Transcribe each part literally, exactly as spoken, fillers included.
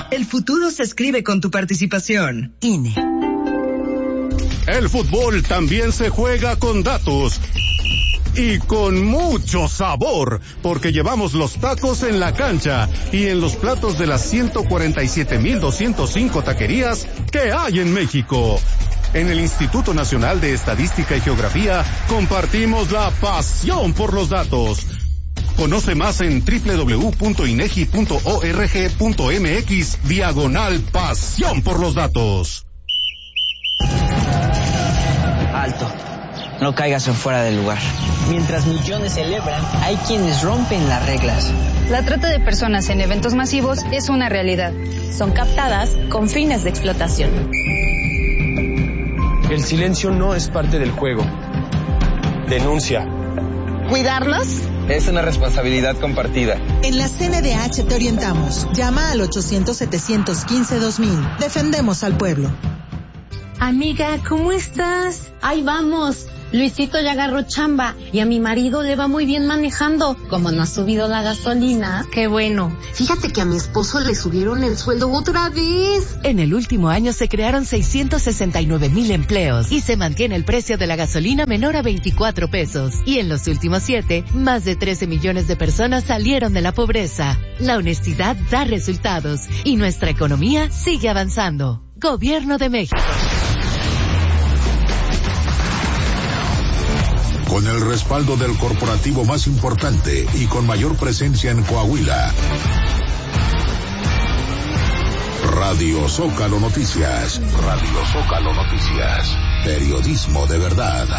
El futuro se escribe con tu participación. I N E. El fútbol también se juega con datos. Y con mucho sabor, porque llevamos los tacos en la cancha y en los platos de las ciento cuarenta y siete mil doscientos cinco taquerías que hay en México. En el Instituto Nacional de Estadística y Geografía compartimos la pasión por los datos. Conoce más en doble u doble u doble u punto inegi punto org punto mx diagonal pasión por los datos. Alto. No caigas en fuera del lugar. Mientras millones celebran, hay quienes rompen las reglas. La trata de personas en eventos masivos es una realidad. Son captadas con fines de explotación. El silencio no es parte del juego. Denuncia. ¿Cuidarlos? Es una responsabilidad compartida. En la C N D H te orientamos. Llama al ochocientos, setecientos quince, dos mil. Defendemos al pueblo. Amiga, ¿cómo estás? Ahí vamos. Luisito ya agarró chamba y a mi marido le va muy bien manejando. Como no ha subido la gasolina. Qué bueno. Fíjate que a mi esposo le subieron el sueldo otra vez. En el último año se crearon seiscientos sesenta y nueve mil empleos y se mantiene el precio de la gasolina menor a veinticuatro pesos. Y en los últimos siete, más de trece millones de personas salieron de la pobreza. La honestidad da resultados y nuestra economía sigue avanzando. Gobierno de México. Con el respaldo del corporativo más importante y con mayor presencia en Coahuila. Radio Zócalo Noticias. Radio Zócalo Noticias. Periodismo de verdad.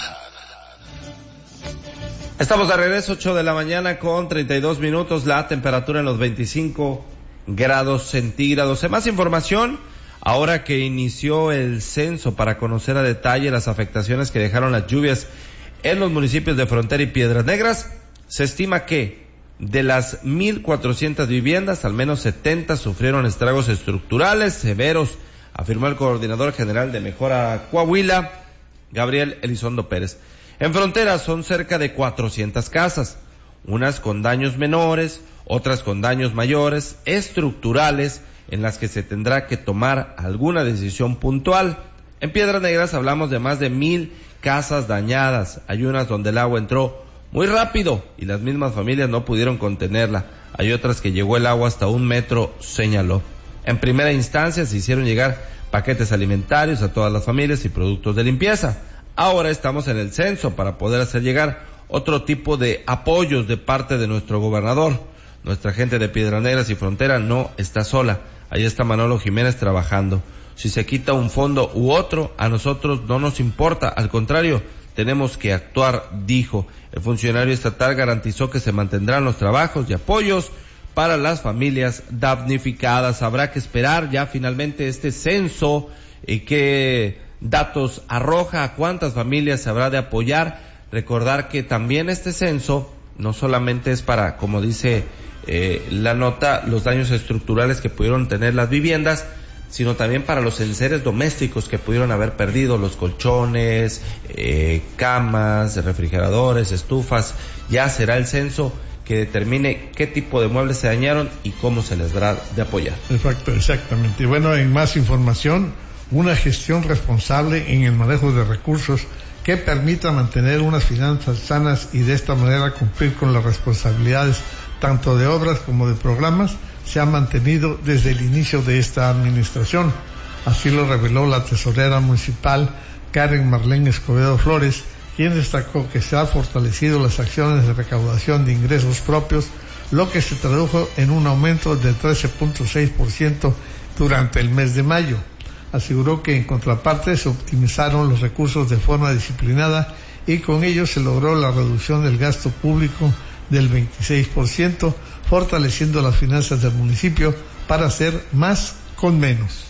Estamos de regreso, ocho de la mañana con treinta y dos minutos, la temperatura en los veinticinco grados centígrados. En más información, ahora que inició el censo para conocer a detalle las afectaciones que dejaron las lluvias en los municipios de Frontera y Piedras Negras, se estima que de las mil cuatrocientas viviendas, al menos setenta sufrieron estragos estructurales severos, afirmó el coordinador general de Mejora Coahuila, Gabriel Elizondo Pérez. En Frontera son cerca de cuatrocientas casas, unas con daños menores, otras con daños mayores, estructurales, en las que se tendrá que tomar alguna decisión puntual. En Piedras Negras hablamos de más de mil casas dañadas. Hay unas donde el agua entró muy rápido y las mismas familias no pudieron contenerla. Hay otras que llegó el agua hasta un metro, señaló. En primera instancia se hicieron llegar paquetes alimentarios a todas las familias y productos de limpieza. Ahora estamos en el censo para poder hacer llegar otro tipo de apoyos de parte de nuestro gobernador. Nuestra gente de Piedras Negras y Frontera no está sola. Ahí está Manolo Jiménez trabajando. Si se quita un fondo u otro, a nosotros no nos importa, al contrario, tenemos que actuar, dijo. El funcionario estatal garantizó que se mantendrán los trabajos y apoyos para las familias damnificadas. Habrá que esperar ya finalmente este censo y qué datos arroja, a cuántas familias se habrá de apoyar. Recordar que también este censo no solamente es para, como dice eh, la nota, los daños estructurales que pudieron tener las viviendas, sino también para los enseres domésticos que pudieron haber perdido, los colchones, eh, camas, refrigeradores, estufas. Ya será el censo que determine qué tipo de muebles se dañaron y cómo se les dará de apoyar. Exacto, exactamente. Y bueno, en más información, una gestión responsable en el manejo de recursos que permita mantener unas finanzas sanas y de esta manera cumplir con las responsabilidades tanto de obras como de programas, se ha mantenido desde el inicio de esta administración. Así lo reveló la tesorera municipal Karen Marlene Escobedo Flores, quien destacó que se han fortalecido las acciones de recaudación de ingresos propios, lo que se tradujo en un aumento del trece punto seis por ciento durante el mes de mayo. Aseguró que en contraparte se optimizaron los recursos de forma disciplinada y con ello se logró la reducción del gasto público del veintiséis por ciento, fortaleciendo las finanzas del municipio para hacer más con menos.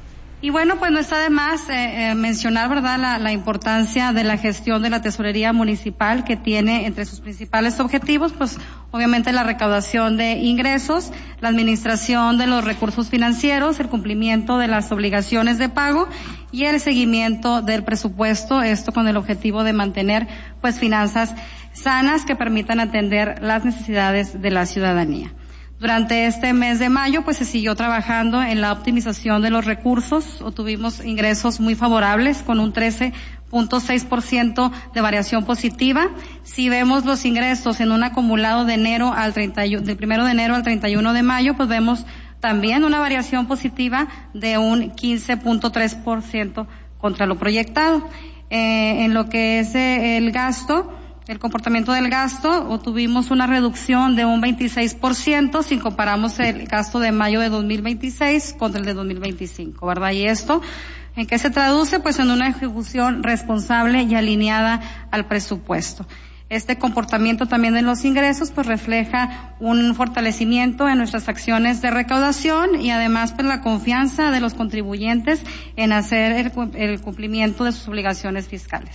Y bueno, pues no está de más eh, eh, mencionar, ¿verdad?, la, la importancia de la gestión de la tesorería municipal, que tiene entre sus principales objetivos, pues obviamente la recaudación de ingresos, la administración de los recursos financieros, el cumplimiento de las obligaciones de pago y el seguimiento del presupuesto, esto con el objetivo de mantener pues finanzas sanas que permitan atender las necesidades de la ciudadanía. Durante este mes de mayo, pues se siguió trabajando en la optimización de los recursos, obtuvimos ingresos muy favorables con un trece punto seis por ciento de variación positiva. Si vemos los ingresos en un acumulado de enero al treinta y uno, del primero de enero al treinta y uno de mayo, pues vemos también una variación positiva de un quince punto tres por ciento contra lo proyectado. Eh, en lo que es eh, el gasto, el comportamiento del gasto, obtuvimos una reducción de un veintiséis por ciento si comparamos el gasto de mayo de dos mil veintiséis contra el de dos mil veinticinco, ¿verdad? Y esto, ¿en qué se traduce? Pues en una ejecución responsable y alineada al presupuesto. Este comportamiento también de los ingresos pues refleja un fortalecimiento en nuestras acciones de recaudación y además pues la confianza de los contribuyentes en hacer el, el cumplimiento de sus obligaciones fiscales.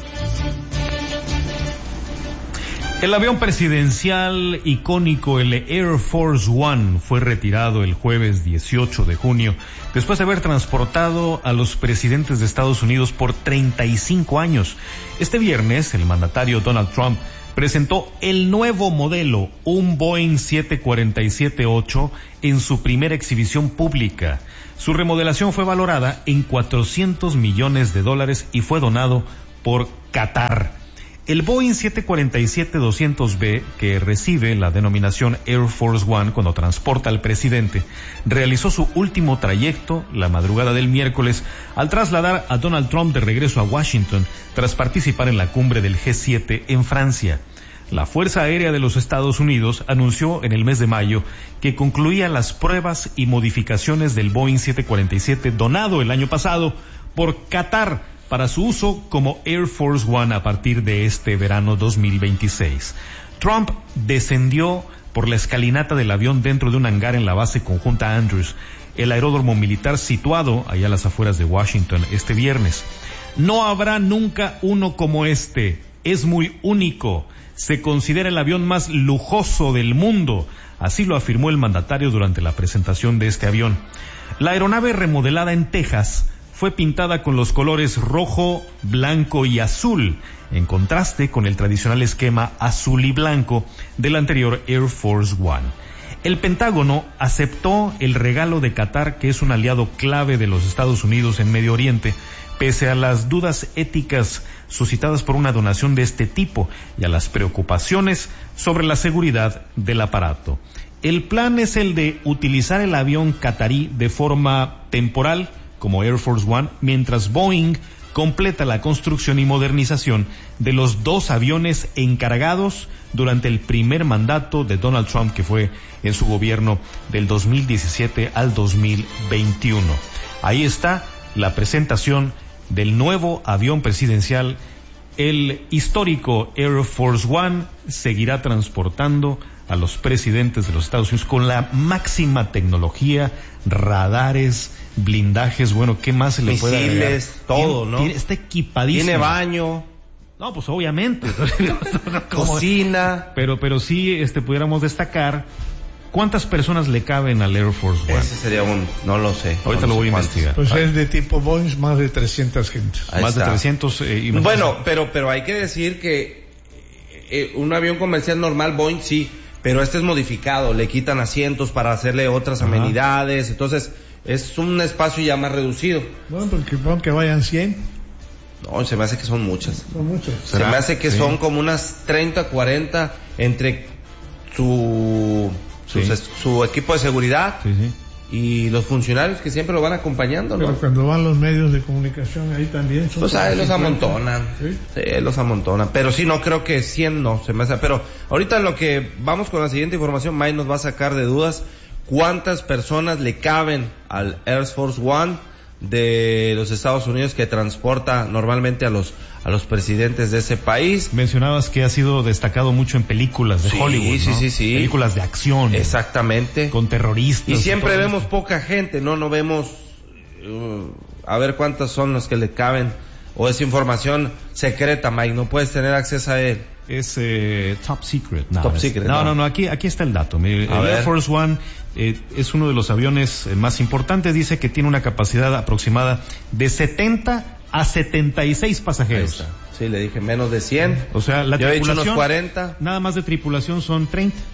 El avión presidencial icónico, el Air Force One, fue retirado el jueves dieciocho de junio, después de haber transportado a los presidentes de Estados Unidos por treinta y cinco años. Este viernes, el mandatario Donald Trump presentó el nuevo modelo, un Boeing siete cuarenta y siete ocho, en su primera exhibición pública. Su remodelación fue valorada en cuatrocientos millones de dólares y fue donado por Qatar. El Boeing siete cuarenta y siete doscientos B, que recibe la denominación Air Force One cuando transporta al presidente, realizó su último trayecto la madrugada del miércoles al trasladar a Donald Trump de regreso a Washington tras participar en la cumbre del G siete en Francia. La Fuerza Aérea de los Estados Unidos anunció en el mes de mayo que concluía las pruebas y modificaciones del Boeing siete cuarenta y siete donado el año pasado por Qatar para su uso como Air Force One a partir de este verano dos mil veintiséis. Trump descendió por la escalinata del avión dentro de un hangar en la base conjunta Andrews, el aeródromo militar situado allá a las afueras de Washington, este viernes. No habrá nunca uno como este, es muy único, se considera el avión más lujoso del mundo, así lo afirmó el mandatario durante la presentación de este avión. La aeronave remodelada en Texas fue pintada con los colores rojo, blanco y azul, en contraste con el tradicional esquema azul y blanco del anterior Air Force One. El Pentágono aceptó el regalo de Qatar, que es un aliado clave de los Estados Unidos en Medio Oriente, pese a las dudas éticas suscitadas por una donación de este tipo y a las preocupaciones sobre la seguridad del aparato. El plan es el de utilizar el avión qatarí de forma temporal, como Air Force One, mientras Boeing completa la construcción y modernización de los dos aviones encargados durante el primer mandato de Donald Trump, que fue en su gobierno del dos mil diecisiete al dos mil veintiuno. Ahí está la presentación del nuevo avión presidencial. El histórico Air Force One seguirá transportando a los presidentes de los Estados Unidos con la máxima tecnología, radares, blindajes, bueno, ¿qué más se le puede agregar? Misiles, todo, ¿no? Tiene, está equipadísimo. Tiene baño. No, pues obviamente. Cocina. Pero, pero sí, este, pudiéramos destacar cuántas personas le caben al Air Force One. Ese sería un, no lo sé. Ahorita no lo voy a cuántos. investigar. Pues es de tipo Boeing, más de trescientas gentes. Ahí más está. de trescientos. Eh, y bueno, pero, pero hay que decir que eh, un avión comercial normal, Boeing sí, pero este es modificado, le quitan asientos para hacerle otras Ajá. amenidades, entonces es un espacio ya más reducido. Bueno, porque pon que vayan cien. No, se me hace que son muchas. Son muchas. Se me hace que sí. son como unas treinta, cuarenta entre su su, sí. su equipo de seguridad sí, sí. y los funcionarios que siempre lo van acompañando, ¿no? Pero cuando van los medios de comunicación ahí también son... Pues ahí los amontonan. ¿Sí? Sí, los amontonan. Pero sí, no creo que cien no, se me hace. Pero ahorita lo que vamos con la siguiente información, Mike nos va a sacar de dudas cuántas personas le caben al Air Force One de los Estados Unidos que transporta normalmente a los a los presidentes de ese país. Mencionabas que ha sido destacado mucho en películas de sí, Hollywood, sí, ¿no? sí, sí. Películas de acción. Exactamente. Con terroristas. Y siempre y vemos esto. poca gente, ¿no? No vemos uh, a ver cuántas son los que le caben. O es información secreta, Mike, no puedes tener acceso a él. Es eh, top secret. No, top es, secret. No, no, no, no, aquí, aquí está el dato. Mire, el ver. Air Force One eh, es uno de los aviones eh, más importantes. Dice que tiene una capacidad aproximada de setenta a setenta y seis pasajeros. Sí, le dije menos de cien. O sea, la Yo tripulación. he dicho unos cuarenta. Nada más de tripulación son treinta.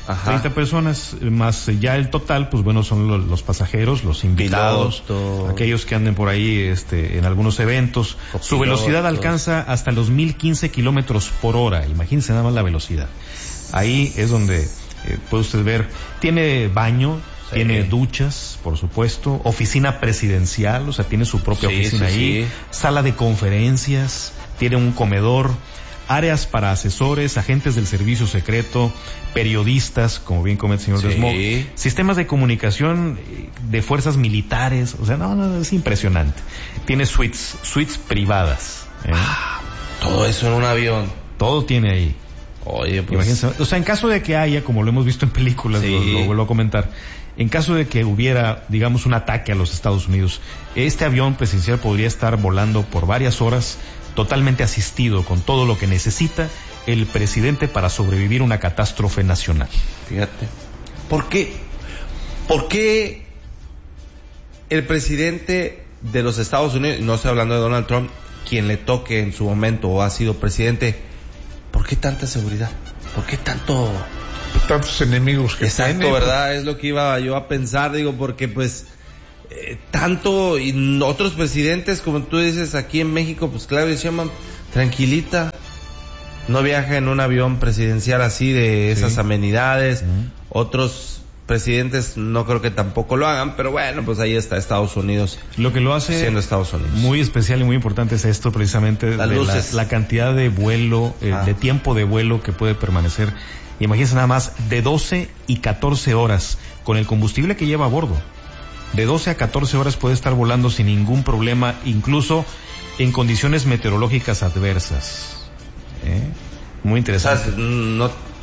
Ajá. treinta personas, más ya el total, pues bueno, son los, los pasajeros, los invitados, Piloto. aquellos que anden por ahí este, en algunos eventos. Copilotos. Su velocidad alcanza hasta los mil quince kilómetros por hora. Imagínense nada más la velocidad. Ahí es donde eh, puede usted ver, tiene baño, sí. tiene duchas, por supuesto, oficina presidencial, o sea, tiene su propia sí, oficina sí, ahí, sí. sala de conferencias, tiene un comedor, áreas para asesores, agentes del servicio secreto, periodistas, como bien comenta el señor sí. Desmond, sistemas de comunicación de fuerzas militares, o sea, no, no, es impresionante. Tiene suites, suites privadas. ¿eh? Ah, todo eso en un avión. Todo tiene ahí. Oye, pues. Imagínense, o sea, en caso de que haya, como lo hemos visto en películas, sí. lo, lo vuelvo a comentar, en caso de que hubiera, digamos, un ataque a los Estados Unidos, este avión presidencial podría estar volando por varias horas, totalmente asistido con todo lo que necesita el presidente para sobrevivir a una catástrofe nacional. Fíjate. ¿Por qué? ¿Por qué el presidente de los Estados Unidos, no estoy hablando de Donald Trump, quien le toque en su momento o ha sido presidente, ¿por qué tanta seguridad? ¿Por qué tanto? Tantos enemigos que Exacto, tiene, ¿verdad? Pues. Es lo que iba yo a pensar, digo, porque pues eh, tanto, y otros presidentes, como tú dices, aquí en México, pues Claudia Sheinbaum, tranquilita, no viaja en un avión presidencial así de esas sí. amenidades, uh-huh. otros presidentes no creo que tampoco lo hagan, pero bueno, pues ahí está Estados Unidos. Lo que lo hace siendo Estados Unidos muy especial y muy importante es esto precisamente, Las de luces. La, la cantidad de vuelo, eh, ah. de tiempo de vuelo que puede permanecer. Imagínense nada más, de doce y catorce horas con el combustible que lleva a bordo. De doce a catorce horas puede estar volando sin ningún problema, incluso en condiciones meteorológicas adversas. ¿Eh? Muy interesante. O sea, no